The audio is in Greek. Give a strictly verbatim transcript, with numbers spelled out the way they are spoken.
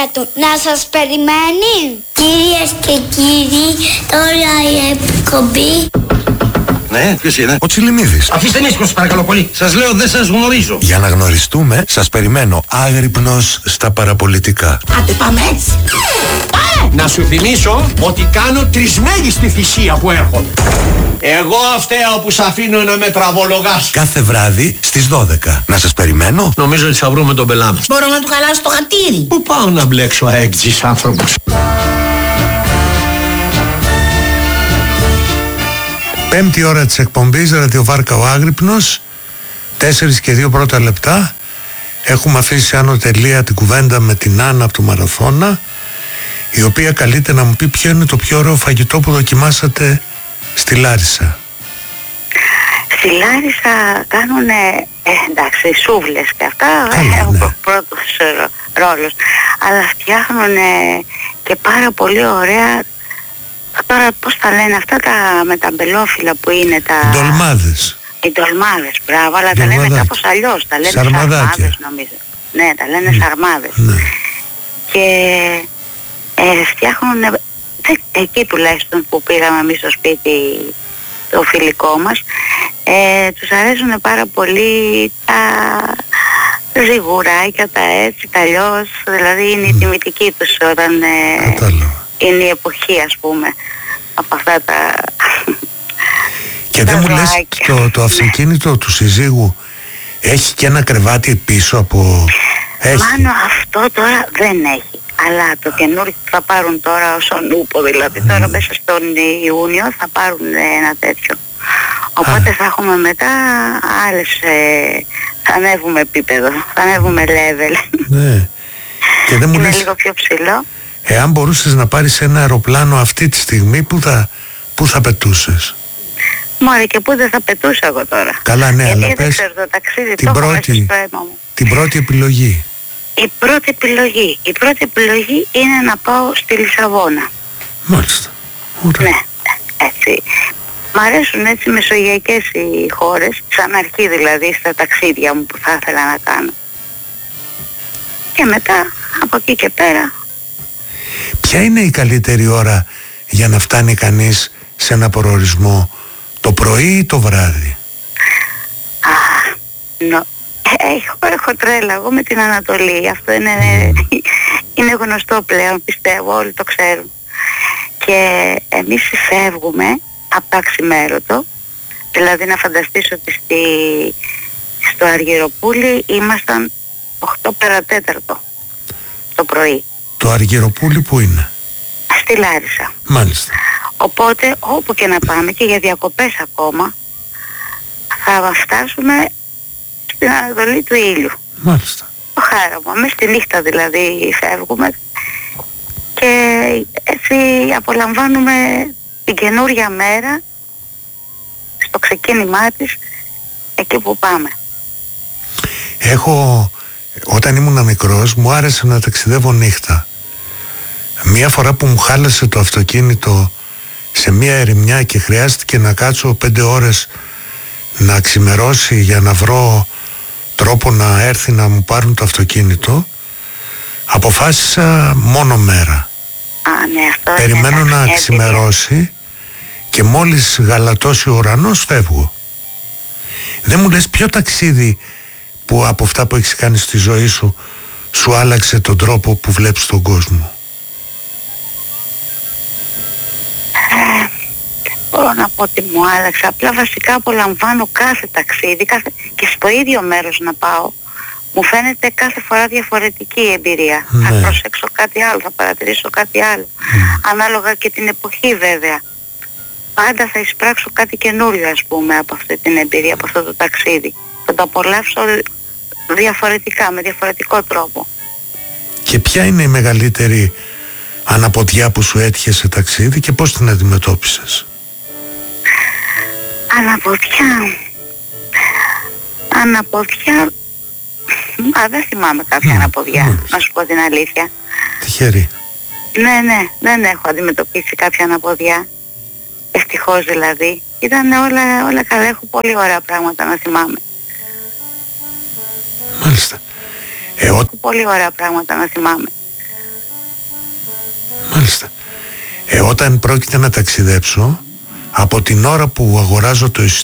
μάτια του να σας περιμένει. Κυρίες και κύριοι, τώρα η εκπομπή. Ναι, ποιος είναι? Ο Τσιλιμίδης. Αφήστε με ήσυχο, παρακαλώ πολύ. Σας λέω, δεν σας γνωρίζω. Για να γνωριστούμε, σας περιμένω άγρυπνος στα παραπολιτικά. Άντε πάμε έτσι. Να σου θυμίσω ότι κάνω τρισμέγιστη θυσία που έρχονται. Εγώ φταίω που σ' αφήνω να με τραβολογάς. Κάθε βράδυ στις δώδεκα. Να σας περιμένω. Νομίζω ότι θα βρούμε τον πελά μας. Μπορώ να του χαλάσω το χατήρι. Πού πάω να μπλέξω έκτζης άνθρωπος. Πέμπτη ώρα της εκπομπής, ραδιοβάρκα ο Άγρυπνος. Τέσσερις και δύο πρώτα λεπτά. Έχουμε αφήσει άνω τελεία την κουβέντα με την Άννα από το Μαραθώνα, η οποία καλείται να μου πει ποιο είναι το πιο ωραίο φαγητό που δοκιμάσατε στη Λάρισα. Στη Λάρισα κάνουν, ε, εντάξει, σούβλες και αυτά, έχουν ναι. πρώτος ρόλος, αλλά φτιάχνουν και πάρα πολύ ωραία, τώρα πώς τα λένε αυτά τα με τα μπελόφυλλα που είναι τα... Ντολμάδες. Οι ντολμάδες, μπράβο, αλλά τα λένε κάπως αλλιώς, τα λένε σαρμάδες νομίζω. Ναι, τα λένε mm. σαρμάδες. Ναι. Και ε, φτιάχνουν, εκεί τουλάχιστον που πήγαμε εμείς στο σπίτι το φιλικό μας, ε, τους αρέσουν πάρα πολύ τα ζυγουράκια, τα έτσι, τα αλλιώς, δηλαδή είναι η τιμητική τους όταν ε, είναι η εποχή, ας πούμε, από αυτά τα... Και δεν μου λες, το, το αυτοκίνητο του συζύγου έχει και ένα κρεβάτι πίσω από... Έχει. Μάνο, αυτό τώρα δεν έχει. Αλλά το καινούργιο που θα πάρουν τώρα ως ονούπο, δηλαδή mm. τώρα μέσα στον Ιούνιο θα πάρουν ένα τέτοιο. Οπότε ah. θα έχουμε μετά άλλες, ε, θα ανέβουμε επίπεδο, θα ανέβουμε level. Ναι. Και δεν μου είναι λες, λίγο πιο ψηλό. Εάν μπορούσες να πάρεις ένα αεροπλάνο αυτή τη στιγμή, πού θα, πού θα πετούσες? Μωρέ, και πού δεν θα πετούσα εγώ τώρα. Καλά, ναι, γιατί αλλά πες το ταξίδι, την, το πρώτη, την πρώτη επιλογή. Η πρώτη επιλογή. Η πρώτη επιλογή είναι να πάω στη Λισαβόνα. Μάλιστα. Ωραία. Ναι, έτσι. Μ' αρέσουν έτσι μεσογειακές οι χώρες, σαν αρχή δηλαδή στα ταξίδια μου που θα ήθελα να κάνω. Και μετά, από εκεί και πέρα. Ποια είναι η καλύτερη ώρα για να φτάνει κανείς σε ένα προορισμό, το πρωί ή το βράδυ? Α, νο, έχω, έχω τρέλα εγώ με την Ανατολή. Αυτό είναι, mm. είναι γνωστό πλέον, πιστεύω, όλοι το ξέρουν. Και εμείς φεύγουμε από το αξιμέρωτο, δηλαδή να φανταστείς ότι στη, στο Αργυροπούλι ήμασταν οκτώ παρατέταρτο το πρωί. Το Αργυροπούλι που είναι? Στη Λάρισα. Μάλιστα. Οπότε όπου και να πάμε και για διακοπές ακόμα θα φτάσουμε στην Ανατολή του ήλιου. Μάλιστα. Το χάραμα, μες στη νύχτα δηλαδή φεύγουμε και έτσι απολαμβάνουμε την καινούρια μέρα στο ξεκίνημά της εκεί που πάμε. Έχω, όταν ήμουν μικρός μου άρεσε να ταξιδεύω νύχτα. Μία φορά που μου χάλασε το αυτοκίνητο σε μία ερημιά και χρειάστηκε να κάτσω πέντε ώρες να ξημερώσει για να βρω τρόπο να έρθει να μου πάρουν το αυτοκίνητο, αποφάσισα μόνο μέρα. Α, ναι, αυτό περιμένω είναι να ξημερώσει και μόλις γαλατώσει ο ουρανός φεύγω. Δεν μου λες ποιο ταξίδι που από αυτά που έχεις κάνει στη ζωή σου σου άλλαξε τον τρόπο που βλέπεις τον κόσμο? Ε, μπορώ να πω ότι μου άλλαξε. Απλά βασικά απολαμβάνω κάθε ταξίδι κάθε... και στο ίδιο μέρος να πάω. Μου φαίνεται κάθε φορά διαφορετική η εμπειρία. Ναι. Θα προσέξω κάτι άλλο, θα παρατηρήσω κάτι άλλο. Mm. Ανάλογα και την εποχή βέβαια. Πάντα θα εισπράξω κάτι καινούριο, ας πούμε, από αυτή την εμπειρία, από αυτό το ταξίδι. Θα το απολαύσω διαφορετικά, με διαφορετικό τρόπο. Και ποια είναι η μεγαλύτερη αναποδιά που σου έτυχε σε ταξίδι και πώς την αντιμετώπισες? Αναποδιά... Αναποδιά... Α, δεν θυμάμαι κάποια mm. αναποδιά, mm. να σου πω την αλήθεια. Τυχερή. Ναι, ναι, δεν έχω αντιμετωπίσει κάποια αναποδιά. Ευτυχώς δηλαδή. Ήταν όλα, όλα καλά, έχω πολύ ωραία πράγματα να θυμάμαι. Μάλιστα. Ε, ο... Έχω πολύ ωραία πράγματα να θυμάμαι. Μάλιστα. Ε, όταν πρόκειται να ταξιδέψω, από την ώρα που αγοράζω το εισιτήριο